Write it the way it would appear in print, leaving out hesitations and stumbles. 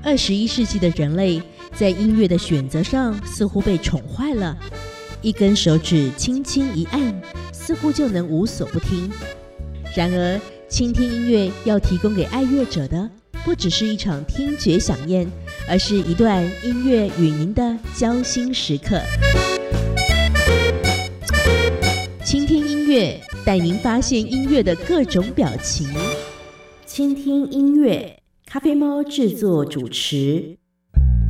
21世纪的人类在音乐的选择上似乎被宠坏了，一根手指轻轻一按，似乎就能无所不听。然而，倾听音乐要提供给爱乐者的，不只是一场听觉飨宴，而是一段音乐与您的交心时刻。倾听音乐，带您发现音乐的各种表情。倾听音乐，咖啡猫制作主持。